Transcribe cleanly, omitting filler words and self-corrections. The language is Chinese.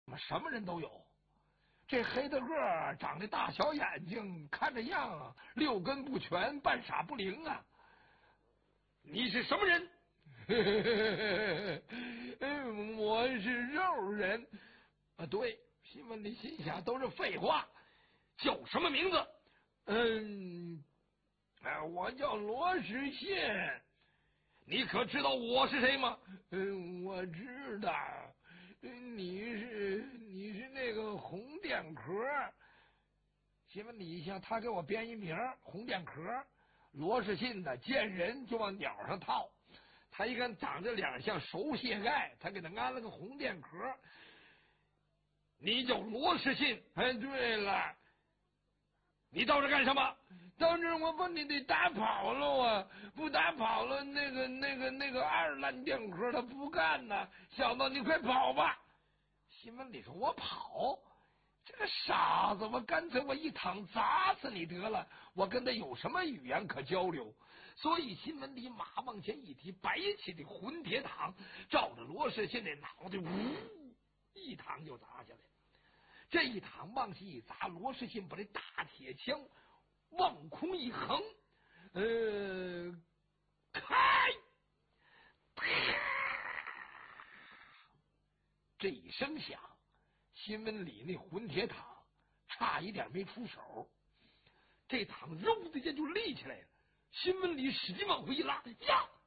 什么人都有。这黑的个儿，长得大小眼睛，看着样六根不全，半傻不灵啊！你是什么人？我是肉人啊！对，新闻里心想都是废话，叫什么名字？我叫罗时信。你可知道我是谁吗？我知道。你是那个红电壳。新闻里一下，他给我编一名红电壳，罗时信的，见人就往鸟上套。他一看长着脸像熟蟹盖，他给他安了个红电壳。你叫罗时信？对了，你到这干什么？到这我把你得打跑了啊！不打跑了，那个二烂电壳他不干呢。小子，你快跑吧！新闻里说我跑，这个傻子，我干脆我一躺砸死你得了。我跟他有什么语言可交流？所以新闻里马往前一提，白起的混铁躺照着罗时信那脑袋，呜一躺就砸下来。这一躺往下一砸，罗时信把这大铁枪往空一横，开！这一声响，新闻里那混铁躺差一点没出手，这躺肉的一下就立起来了。新闻里使劲往回一拉，呀，